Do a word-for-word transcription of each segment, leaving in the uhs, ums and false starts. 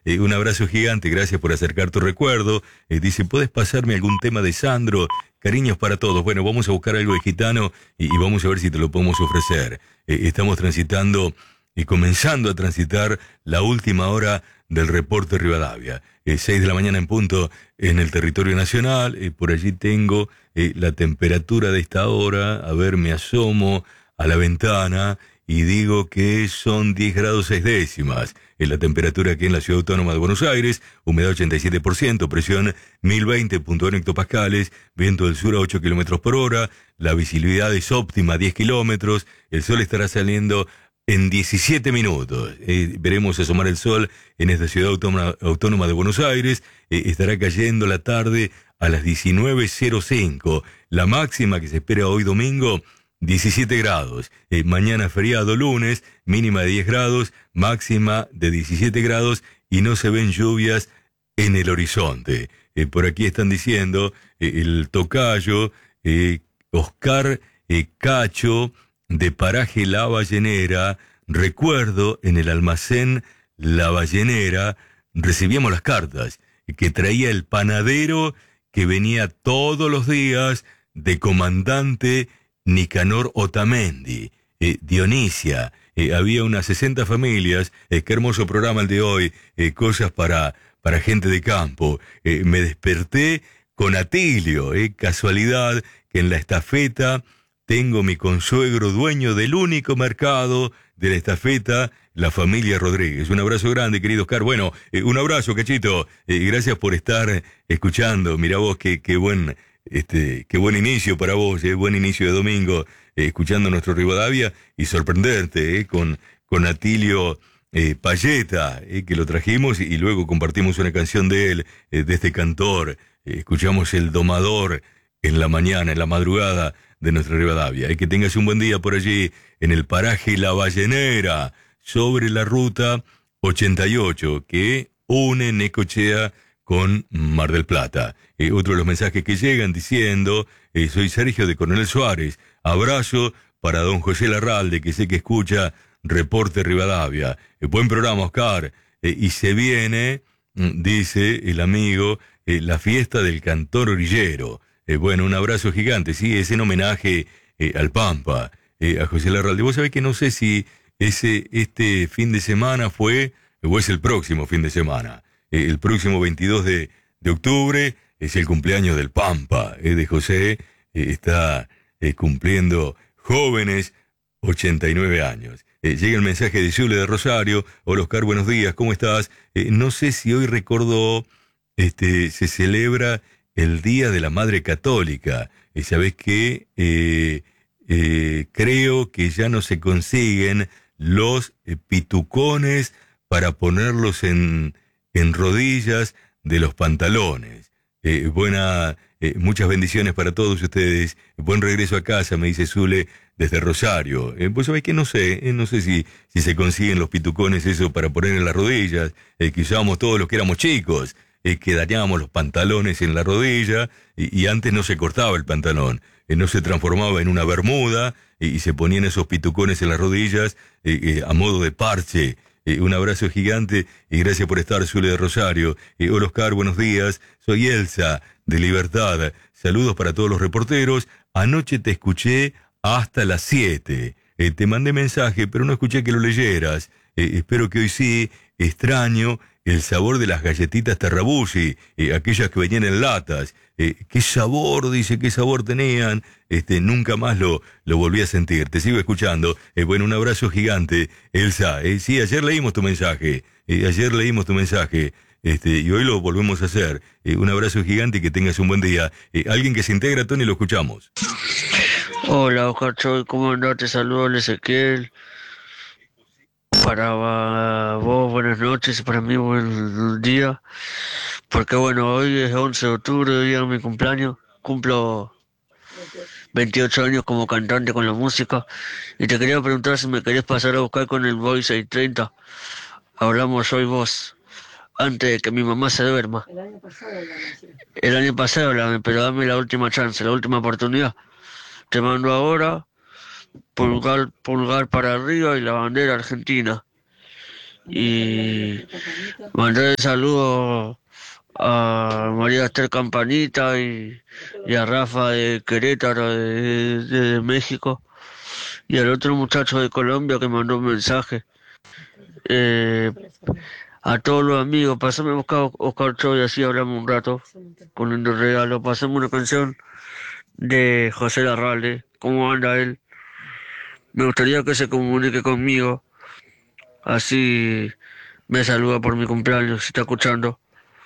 Eh, un abrazo gigante, gracias por acercar tu recuerdo. Eh, dice, ¿puedes pasarme algún tema de Sandro? Cariños para todos. Bueno, vamos a buscar algo de Gitano y, y vamos a ver si te lo podemos ofrecer. Eh, estamos transitando y comenzando a transitar la última hora del reporte Rivadavia. Eh, seis de la mañana en punto en el territorio nacional. Eh, por allí tengo eh, la temperatura de esta hora. A ver, me asomo a la ventana y digo que son diez grados seis décimas. Es la temperatura aquí en la Ciudad Autónoma de Buenos Aires, humedad ochenta y siete por ciento, presión mil veinte punto uno hectopascales, viento del sur a ocho kilómetros por hora, la visibilidad es óptima diez kilómetros, el sol estará saliendo en diecisiete minutos. Eh, veremos asomar el sol en esta Ciudad Autónoma, Autónoma de Buenos Aires, eh, estará cayendo la tarde a las diecinueve cero cinco, la máxima que se espera hoy domingo, diecisiete grados, eh, mañana feriado lunes, mínima de diez grados, máxima de diecisiete grados y no se ven lluvias en el horizonte. Eh, por aquí están diciendo eh, el tocayo, eh, Oscar eh, Cacho, de Paraje La Ballenera, recuerdo en el almacén La Ballenera, recibíamos las cartas que traía el panadero que venía todos los días de comandante Nicanor Otamendi, eh, Dionisia, eh, había unas sesenta familias, eh, qué hermoso programa el de hoy, eh, cosas para, para gente de campo. Eh, me desperté con Atilio, eh, casualidad que en la estafeta tengo mi consuegro dueño del único mercado de la estafeta, la familia Rodríguez. Un abrazo grande, querido Oscar. Bueno, eh, un abrazo, Cachito. Eh, gracias por estar escuchando. Mirá vos qué, qué buen... Este, qué buen inicio para vos, eh, buen inicio de domingo, eh, escuchando nuestro Rivadavia y sorprenderte eh, con, con Atilio eh, Payeta, eh, que lo trajimos y, y luego compartimos una canción de él, eh, de este cantor. Eh, escuchamos El Domador en la mañana, en la madrugada de nuestra Rivadavia. Eh, que tengas un buen día por allí en el paraje La Ballenera, sobre la ruta ochenta y ocho, que une Necochea con Mar del Plata. Eh, otro de los mensajes que llegan diciendo, eh, soy Sergio de Coronel Suárez, abrazo para don José Larralde, que sé que escucha Reporte Rivadavia. Eh, buen programa, Oscar. Eh, y se viene, dice el amigo, eh, la fiesta del cantor orillero. Eh, bueno, un abrazo gigante, sí, es en homenaje eh, al Pampa, eh, a José Larralde. Vos sabés que no sé si ese este fin de semana fue, o es el próximo fin de semana. El próximo veintidós de, de octubre es el cumpleaños del Pampa, eh, de José, eh, está eh, cumpliendo jóvenes ochenta y nueve años. Eh, llega el mensaje de Yule de Rosario. Hola Oscar, buenos días, ¿cómo estás? Eh, no sé si hoy recordó, este, se celebra el Día de la Madre Católica. Eh, Sabés que eh, eh, creo que ya no se consiguen los eh, pitucones para ponerlos en... en rodillas de los pantalones. Eh, buena, eh, muchas bendiciones para todos ustedes. Buen regreso a casa, me dice Zule desde Rosario. Eh, vos sabés que no sé, eh, no sé si, si se consiguen los pitucones eso para poner en las rodillas, eh, que usábamos todos los que éramos chicos, eh, que dañábamos los pantalones en la rodilla y, y antes no se cortaba el pantalón, eh, no se transformaba en una bermuda y, y se ponían esos pitucones en las rodillas eh, eh, a modo de parche. Eh, un abrazo gigante y gracias por estar, Zule de Rosario. Eh, hola Oscar, buenos días. Soy Elsa, de Libertad. Saludos para todos los reporteros. Anoche te escuché hasta las siete. Eh, te mandé mensaje, pero no escuché que lo leyeras. Eh, espero que hoy sí. Extraño el sabor de las galletitas Terrabusi, eh, aquellas que venían en latas. Eh, qué sabor, dice, qué sabor tenían. Este, nunca más lo, lo volví a sentir. Te sigo escuchando. Eh, bueno, un abrazo gigante, Elsa. Eh, sí, ayer leímos tu mensaje. Eh, ayer leímos tu mensaje. Este, y hoy lo volvemos a hacer. Eh, un abrazo gigante y que tengas un buen día. Eh, alguien que se integra, Tony, lo escuchamos. Hola, Oscar Choy, ¿cómo andás? Te saludo, Ezequiel. Para vos, buenas noches, para mí, buen día. Porque bueno, hoy es once de octubre, día de mi cumpleaños. Cumplo veintiocho años como cantante con la música. Y te quería preguntar si me querés pasar a buscar con el Boy seiscientos treinta. Hablamos hoy vos, antes de que mi mamá se duerma. El año pasado hablamos. El año pasado hablamos, pero dame la última chance, la última oportunidad. Te mando ahora, pulgar, pulgar para arriba y la bandera argentina. y mandar el saludo a María Esther Campanita y, y a Rafa de Querétaro, de, de, de México, y al otro muchacho de Colombia que mandó un mensaje. Eh, a todos los amigos, pasame a buscar Oscar Cho y así hablamos un rato con el regalo. Pasame una canción de José Larralde. ¿Cómo anda él? Me gustaría que se comunique conmigo, así me saluda por mi cumpleaños, si está escuchando.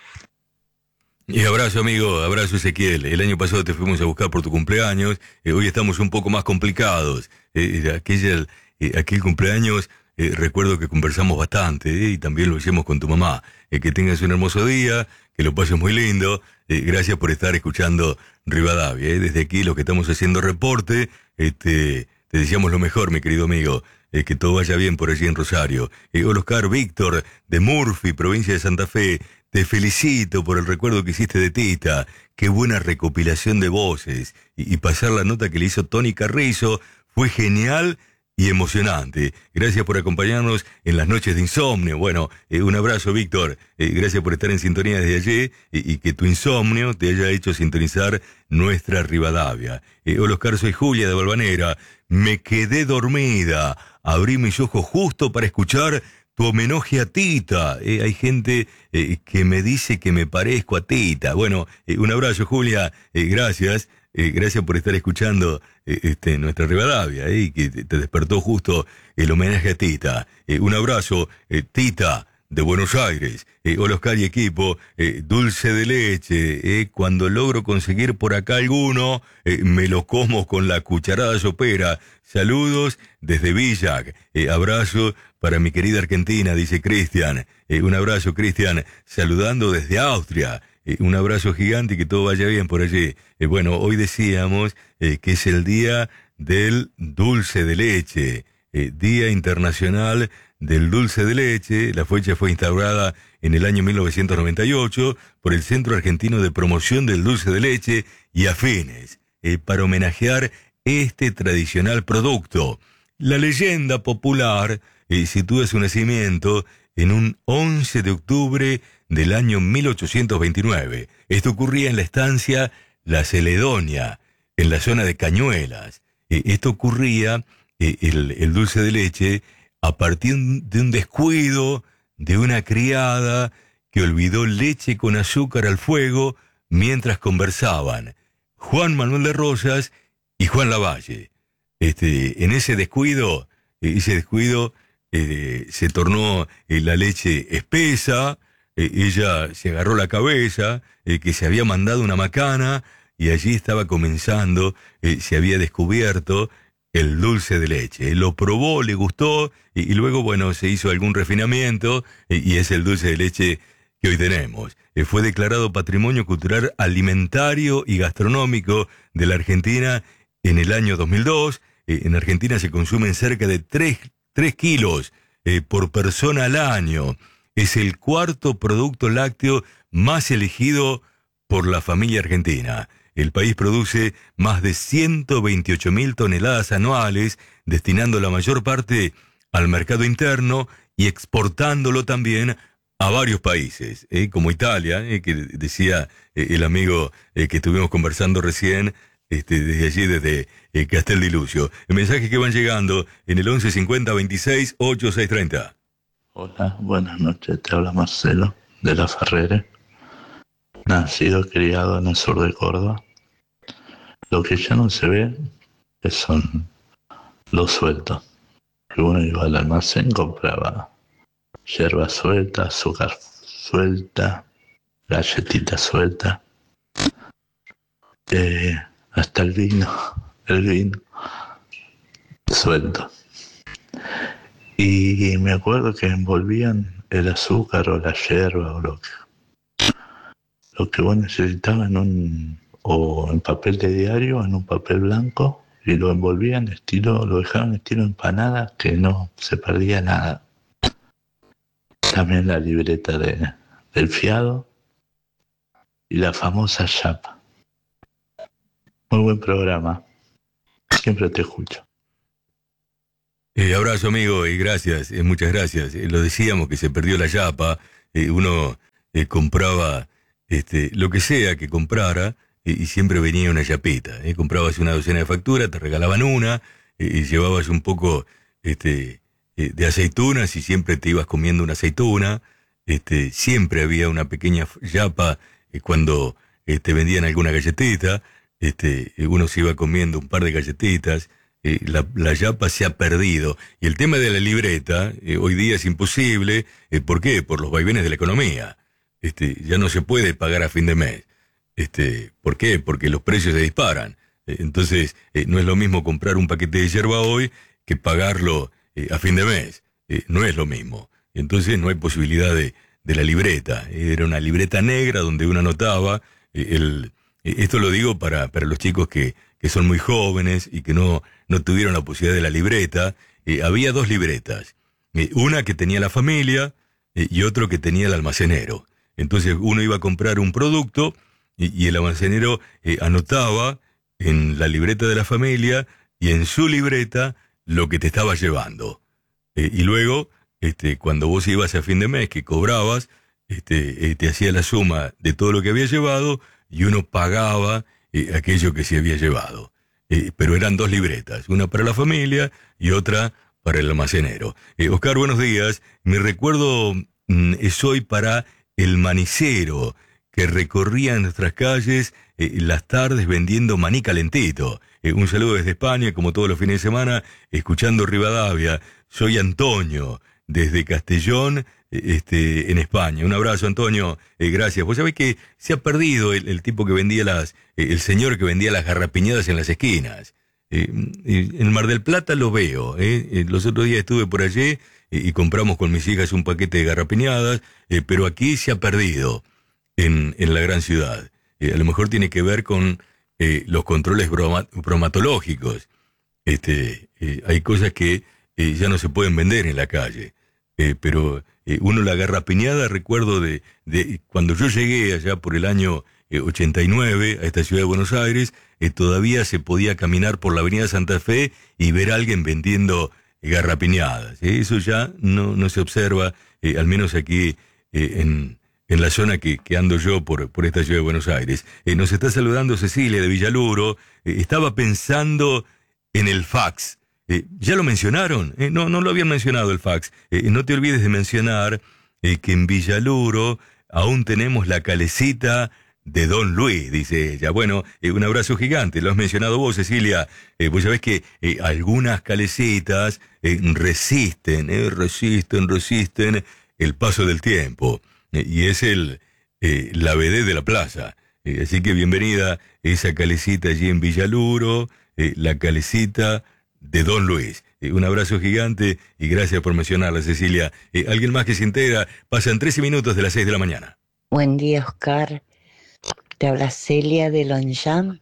Y abrazo, amigo, abrazo, Ezequiel. El año pasado te fuimos a buscar por tu cumpleaños, eh, hoy estamos un poco más complicados. Eh, aquella, eh, aquel cumpleaños, eh, recuerdo que conversamos bastante, eh, y también lo hicimos con tu mamá. Eh, que tengas un hermoso día, que lo pases muy lindo. Eh, gracias por estar escuchando Rivadavia. Eh. Desde aquí, los que estamos haciendo reporte, este, te deseamos lo mejor, mi querido amigo. Eh, que todo vaya bien por allí en Rosario. Eh, Oscar Víctor, de Murphy, provincia de Santa Fe, te felicito por el recuerdo que hiciste de Tita. Qué buena recopilación de voces. Y, y pasar la nota que le hizo Tony Carrizo fue genial y emocionante. Gracias por acompañarnos en las noches de insomnio. Bueno, eh, un abrazo, Víctor. Eh, gracias por estar en sintonía desde allí y, y que tu insomnio te haya hecho sintonizar nuestra Rivadavia. Eh, hola, Oscar, soy Julia de Valvanera. Me quedé dormida. Abrí mis ojos justo para escuchar tu homenaje a Tita. Eh, hay gente eh, que me dice que me parezco a Tita. Bueno, eh, un abrazo, Julia. Eh, gracias. Eh, gracias por estar escuchando eh, este, nuestra Rivadavia, eh, y que te despertó justo el homenaje a Tita. Eh, un abrazo, eh, Tita, de Buenos Aires. Eh, hola, Oscar y equipo. Eh, dulce de leche. Eh, cuando logro conseguir por acá alguno, eh, me lo como con la cucharada sopera. Saludos desde Villac. Eh, abrazo para mi querida Argentina, dice Cristian. Eh, un abrazo, Cristian, saludando desde Austria. Eh, un abrazo gigante y que todo vaya bien por allí. Eh, bueno, hoy decíamos eh, que es el día del dulce de leche, eh, Día Internacional del Dulce de Leche. La fecha fue instaurada en el año mil novecientos noventa y ocho por el Centro Argentino de Promoción del Dulce de Leche y afines, eh, para homenajear este tradicional producto. La leyenda popular eh, sitúa su nacimiento en un once de octubre del año mil ochocientos veintinueve. Esto ocurría en la estancia La Celedonia, en la zona de Cañuelas. Eh, esto ocurría, eh, el, el dulce de leche, a partir de un descuido de una criada que olvidó leche con azúcar al fuego mientras conversaban Juan Manuel de Rosas y Juan Lavalle. Este, en ese descuido, eh, ese descuido eh, se tornó eh, la leche espesa. Eh, ella se agarró la cabeza, eh, que se había mandado una macana, y allí estaba comenzando, eh, se había descubierto el dulce de leche. Lo probó, le gustó, y, y luego, bueno, se hizo algún refinamiento, eh, y es el dulce de leche que hoy tenemos. Eh, fue declarado Patrimonio Cultural Alimentario y Gastronómico de la Argentina en el año dos mil dos. Eh, en Argentina se consumen cerca de tres kilos eh, por persona al año. Es el cuarto producto lácteo más elegido por la familia argentina. El país produce más de ciento veintiocho mil toneladas anuales, destinando la mayor parte al mercado interno y exportándolo también a varios países, eh, como Italia, eh, que decía eh, el amigo eh, que estuvimos conversando recién, este, desde allí, desde eh, Castel di Lucio. El mensaje que van llegando en el once cincuenta veintiséis ochenta y seis treinta. Hola, buenas noches, te habla Marcelo de La Ferrere, nacido y criado en el sur de Córdoba. Lo que ya no se ve es son los sueltos, que uno iba al almacén, compraba yerba suelta, azúcar suelta, galletita suelta, eh, hasta el vino, el vino suelto. Y me acuerdo que envolvían el azúcar o la yerba o lo que, lo que vos necesitabas en un, o en papel de diario o en un papel blanco, y lo envolvían estilo, lo dejaban estilo empanada, que no se perdía nada. También la libreta de, del fiado y la famosa chapa. Muy buen programa, siempre te escucho. Eh, abrazo, amigo, y gracias, eh, muchas gracias. Eh, lo decíamos que se perdió la yapa, eh, uno eh, compraba este, lo que sea que comprara eh, y siempre venía una yapita. Eh. Comprabas una docena de facturas, te regalaban una eh, y llevabas un poco este, eh, de aceitunas y siempre te ibas comiendo una aceituna. Este, siempre había una pequeña yapa eh, cuando eh, te vendían alguna galletita. Este, eh, uno se iba comiendo un par de galletitas. Eh, la, la yapa se ha perdido. Y el tema de la libreta, eh, hoy día es imposible. Eh, ¿Por qué? Por los vaivenes de la economía. Este, ya no se puede pagar a fin de mes. Este, ¿por qué? Porque los precios se disparan. Eh, entonces, eh, no es lo mismo comprar un paquete de yerba hoy que pagarlo eh, a fin de mes. Eh, no es lo mismo. Entonces, no hay posibilidad de, de la libreta. Eh, era una libreta negra donde uno anotaba. Eh, el, eh, esto lo digo para, para los chicos que, que son muy jóvenes y que no, no tuvieron la posibilidad de la libreta. Eh, había dos libretas. Eh, una que tenía la familia eh, y otro que tenía el almacenero. Entonces uno iba a comprar un producto y, y el almacenero eh, anotaba en la libreta de la familia y en su libreta lo que te estaba llevando. Eh, y luego, este, cuando vos ibas a fin de mes, que cobrabas, este, eh, te hacía la suma de todo lo que había llevado y uno pagaba eh, aquello que se había llevado. Eh, pero eran dos libretas, una para la familia y otra para el almacenero. Eh, Oscar, buenos días. Mi recuerdo mm, es hoy para el manicero que recorría nuestras calles eh, las tardes vendiendo maní calentito. Eh, un saludo desde España, como todos los fines de semana, escuchando Rivadavia. Soy Antonio, desde Castellón, eh, este, en España. Un abrazo, Antonio. Eh, gracias. Vos sabés que se ha perdido el, el tipo que vendía las, eh, el señor que vendía las garrapiñadas en las esquinas. Eh, en Mar del Plata lo veo. Eh. Eh, los otros días estuve por allí eh, y compramos con mis hijas un paquete de garrapiñadas, eh, pero aquí se ha perdido en, en la gran ciudad. Eh, a lo mejor tiene que ver con eh, los controles broma, bromatológicos. Este, eh, hay cosas que eh, ya no se pueden vender en la calle. Eh, pero eh, uno la garrapiñada, recuerdo de, de cuando yo llegué allá por el año eh, ochenta y nueve a esta ciudad de Buenos Aires, eh, todavía se podía caminar por la avenida Santa Fe y ver a alguien vendiendo eh, garrapiñadas. Eh, eso ya no, no se observa, eh, al menos aquí eh, en, en la zona que, que ando yo por, por esta ciudad de Buenos Aires. Eh, nos está saludando Cecilia de Villaluro. Eh, estaba pensando en el fax. Eh, ¿Ya lo mencionaron? Eh, no, no lo habían mencionado el fax. Eh, no te olvides de mencionar eh, que en Villaluro aún tenemos la calecita de Don Luis, dice ella. Bueno, eh, un abrazo gigante. Lo has mencionado vos, Cecilia. Eh, vos sabés que eh, algunas calecitas eh, resisten, eh, resisten, resisten el paso del tiempo. Eh, y es el eh, la B D de la plaza. Eh, así que bienvenida esa calecita allí en Villaluro, eh, la calecita de Don Luis. Eh, un abrazo gigante y gracias por mencionarla, Cecilia. Eh, ¿Alguien más que se entera? Pasan trece minutos de las seis de la mañana. Buen día, Oscar. Te habla Celia de Longchamp.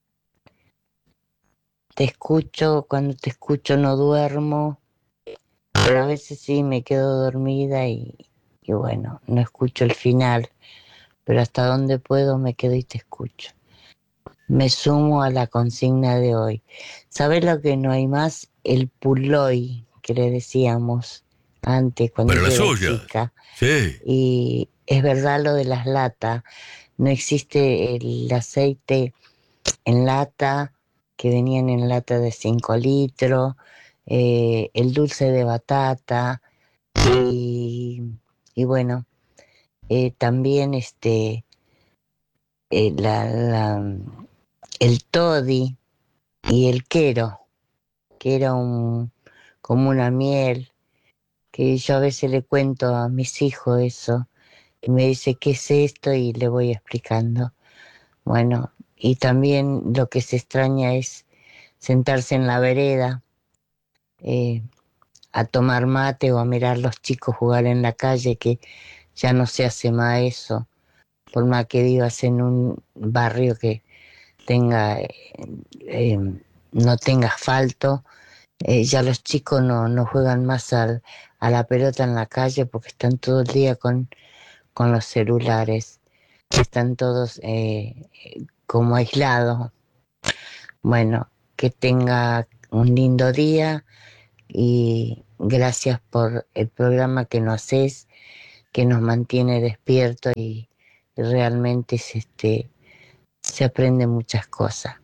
Te escucho, cuando te escucho no duermo, pero a veces sí me quedo dormida y, y bueno, no escucho el final, pero hasta donde puedo me quedo y te escucho. Me sumo a la consigna de hoy. ¿Sabes lo que no hay más? El puloy, que le decíamos antes cuando Para yo las era ollas. chica. Sí. Y es verdad lo de las latas. No existe el aceite en lata, que venían en lata de cinco litros, eh, el dulce de batata y, y bueno, eh, también este, eh, la, la, el toddy y el quero, que era un, como una miel, que yo a veces le cuento a mis hijos eso, y me dice, ¿qué es esto? Y le voy explicando. Bueno, y también lo que se extraña es sentarse en la vereda eh, a tomar mate o a mirar los chicos jugar en la calle, que ya no se hace más eso, por más que vivas en un barrio que tenga eh, eh, no tenga asfalto, eh, ya los chicos no, no juegan más al, a la pelota en la calle porque están todo el día con, con los celulares, están todos eh, como aislados. Bueno, que tenga un lindo día, y gracias por el programa que nos haces, que nos mantiene despierto y realmente se, este, se aprende muchas cosas.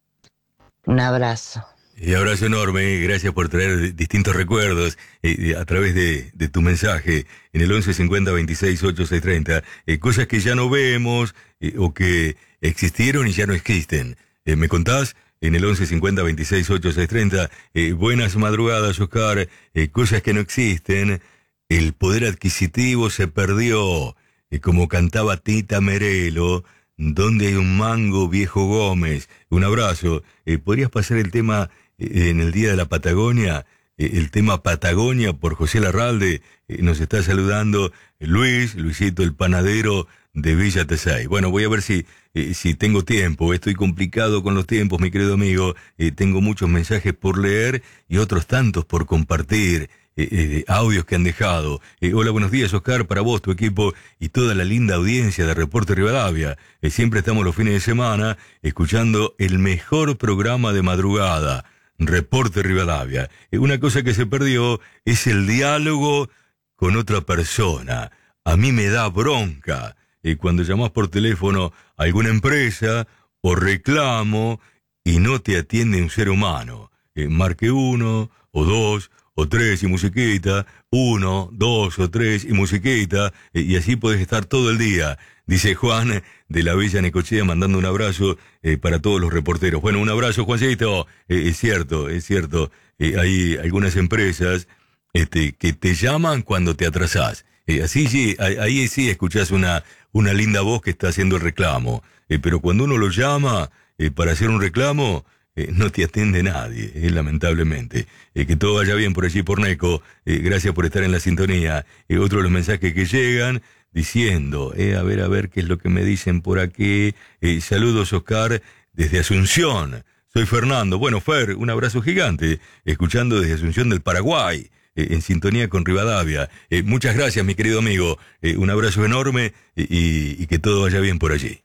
Un abrazo. Y abrazo enorme, gracias por traer distintos recuerdos eh, a través de, de tu mensaje en el once cincuenta veintiséis ochenta y seis treinta, eh, cosas que ya no vemos eh, o que existieron y ya no existen. Eh, ¿Me contás? En el once cincuenta veintiséis ochenta y seis treinta, eh, buenas madrugadas, Oscar, eh, cosas que no existen, el poder adquisitivo se perdió, eh, como cantaba Tita Merelo, ¿dónde hay un mango, viejo Gómez? Un abrazo. Eh, ¿Podrías pasar el tema eh, en el Día de la Patagonia? Eh, el tema Patagonia por José Larralde. Eh, nos está saludando Luis, Luisito el panadero de Villa Tesey. Bueno, voy a ver si, eh, si tengo tiempo. Estoy complicado con los tiempos, mi querido amigo. Eh, tengo muchos mensajes por leer y otros tantos por compartir. Eh, eh, audios que han dejado. Eh, hola, buenos días, Oscar, para vos, tu equipo y toda la linda audiencia de Reporte Rivadavia. Eh, siempre estamos los fines de semana escuchando el mejor programa de madrugada, Reporte Rivadavia. Eh, una cosa que se perdió es el diálogo con otra persona. A mí me da bronca eh, cuando llamás por teléfono a alguna empresa o reclamo y no te atiende un ser humano. Eh, marque uno o dos o tres y musiquita, uno, dos o tres y musiquita, eh, y así podés estar todo el día. Dice Juan de la Villa Necochea mandando un abrazo eh, para todos los reporteros. Bueno, un abrazo, Juancito. Eh, es cierto, es cierto. Eh, hay algunas empresas este, que te llaman cuando te atrasás. Eh, así sí, ahí, ahí sí escuchás una, una linda voz que está haciendo el reclamo. Eh, pero cuando uno lo llama eh, para hacer un reclamo, Eh, no te atiende nadie, eh, lamentablemente. Eh, que todo vaya bien por allí, por Neco. Eh, gracias por estar en la sintonía. Eh, otro de los mensajes que llegan diciendo, eh, a ver, a ver qué es lo que me dicen por aquí. Eh, saludos, Oscar, desde Asunción. Soy Fernando. Bueno, Fer, un abrazo gigante. Escuchando desde Asunción del Paraguay, eh, en sintonía con Rivadavia. Eh, muchas gracias, mi querido amigo. Eh, un abrazo enorme eh, y, y que todo vaya bien por allí.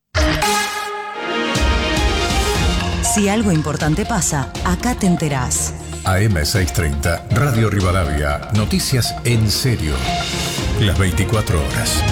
Si algo importante pasa, acá te enterás. A M seiscientos treinta, Radio Rivadavia, noticias en serio. Las veinticuatro horas.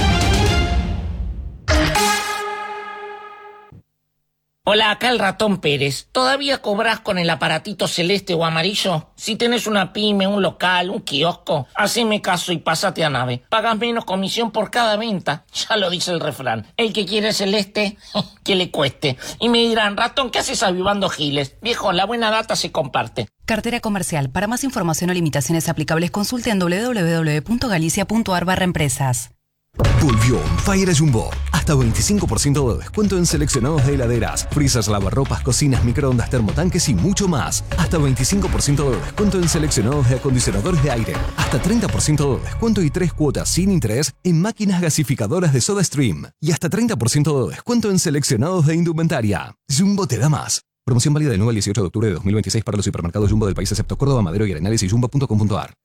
Hola, acá el Ratón Pérez. ¿Todavía cobrás con el aparatito celeste o amarillo? Si tenés una pyme, un local, un kiosco, haceme caso y pásate a Nave. Pagas menos comisión por cada venta. Ya lo dice el refrán. El que quiere celeste, que le cueste. Y me dirán, Ratón, ¿qué haces avivando giles? Viejo, la buena data se comparte. Cartera comercial. Para más información o limitaciones aplicables, consulte en doble u doble u doble u punto galicia punto ar barra empresas. Volvió On Fire Jumbo. Hasta veinticinco por ciento de descuento en seleccionados de heladeras, freezers, lavarropas, cocinas, microondas, termotanques y mucho más. Hasta veinticinco por ciento de descuento en seleccionados de acondicionadores de aire. Hasta treinta por ciento de descuento y tres cuotas sin interés en máquinas gasificadoras de SodaStream. Y hasta treinta por ciento de descuento en seleccionados de indumentaria. Jumbo te da más. Promoción válida del nueve al dieciocho de octubre de dos mil veintiséis para los supermercados Jumbo del país excepto Córdoba, Madero y Arenales y jumbo punto com punto ar.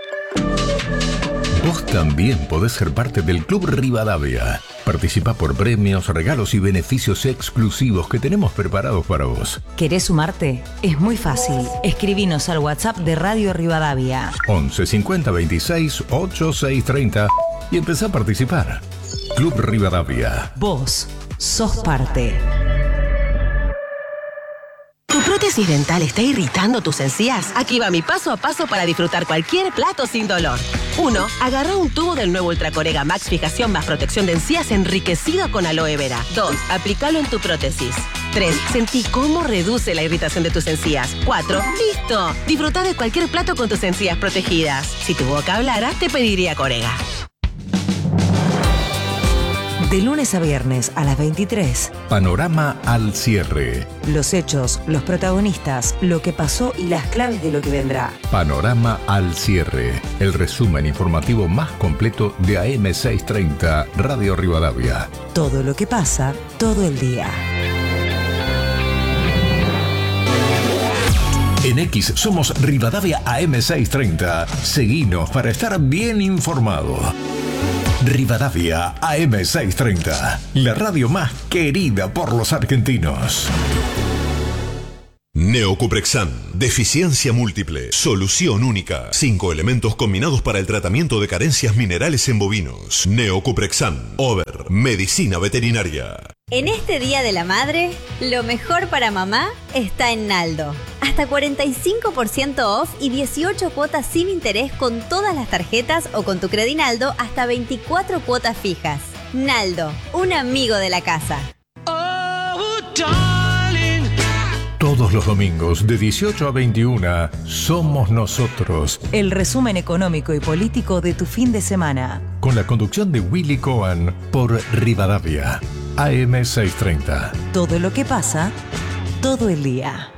Vos también podés ser parte del Club Rivadavia. Participa por premios, regalos y beneficios exclusivos que tenemos preparados para vos. ¿Querés sumarte? Es muy fácil. Escribinos al WhatsApp de Radio Rivadavia. once cincuenta veintiséis ochenta y seis treinta y empezá a participar. Club Rivadavia. Vos sos parte. ¿Tu prótesis dental está irritando tus encías? Aquí va mi paso a paso para disfrutar cualquier plato sin dolor. uno. Agarra un tubo del nuevo Ultracorega Max Fijación más protección de encías enriquecido con aloe vera. dos. Aplícalo en tu prótesis. tres. Sentí cómo reduce la irritación de tus encías. cuatro. ¡Listo! Disfruta de cualquier plato con tus encías protegidas. Si tu boca hablara, te pediría Corega. De lunes a viernes a las veintitrés. Panorama al cierre. Los hechos, los protagonistas, lo que pasó y las claves de lo que vendrá. Panorama al cierre. El resumen informativo más completo de A M seiscientos treinta Radio Rivadavia. Todo lo que pasa, todo el día. En X somos Rivadavia A M seiscientos treinta. Seguinos para estar bien informado. Rivadavia A M seiscientos treinta, la radio más querida por los argentinos. Neocuprexan, deficiencia múltiple, solución única. Cinco elementos combinados para el tratamiento de carencias minerales en bovinos. Neocuprexan, Over, medicina veterinaria. En este Día de la Madre, lo mejor para mamá está en Naldo. Hasta cuarenta y cinco por ciento off y dieciocho cuotas sin interés con todas las tarjetas o con tu Credinaldo hasta veinticuatro cuotas fijas. Naldo, un amigo de la casa. Todos los domingos de dieciocho a veintiuna, Somos Nosotros. El resumen económico y político de tu fin de semana. Con la conducción de Willy Cohen por Rivadavia, A M seiscientos treinta. Todo lo que pasa, todo el día.